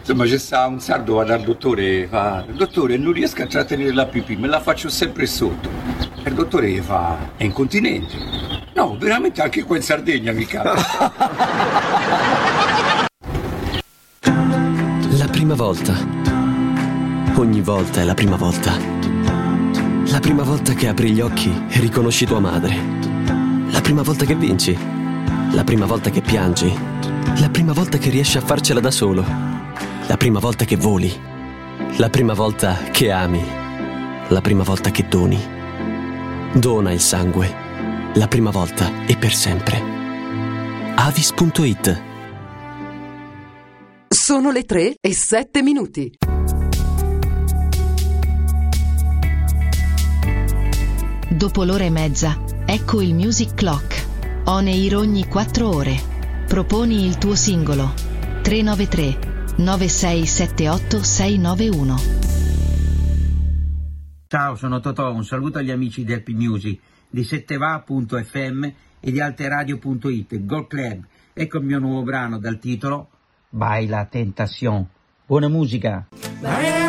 Insomma, c'è sta un sardo va dal dottore, fa: dottore, non riesco a trattenere la pipì, me la faccio sempre sotto. E il dottore gli fa: è incontinente. No, veramente anche qua in Sardegna mi capita. La prima volta. Ogni volta è la prima volta. La prima volta che apri gli occhi e riconosci tua madre. La prima volta che vinci. La prima volta che piangi. La prima volta che riesci a farcela da solo. La prima volta che voli. La prima volta che ami. La prima volta che doni. Dona il sangue. La prima volta e per sempre. Avis.it. Sono le 3:07. Dopo l'ora e mezza, ecco il Music Clock. On air ogni 4 ore. Proponi il tuo singolo. 393 9678 691. Ciao, sono Totò, un saluto agli amici di Happy Music, di Setteva.fm e di Alteradio.it, Gold Club. Ecco il mio nuovo brano dal titolo Baila Tentación. Buona musica!